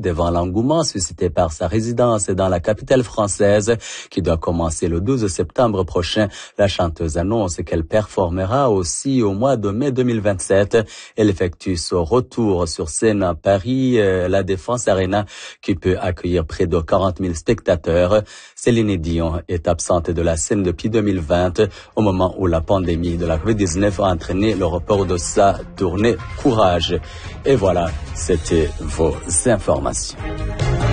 devant l'engouement suscité par sa résidence dans la capitale française qui doit commencer le 12 septembre prochain. La chanteuse annonce qu'elle performera aussi au mois de mai 2027. Elle effectue son retour sur scène à Paris, la Défense Arena, qui peut accueillir près de 40 000 spectateurs. Céline Dion est absente de la scène depuis 2020, au moment où la pandémie de la COVID-19 a entraîné le report de sa tournée Courage. Et voilà, c'était vos informations.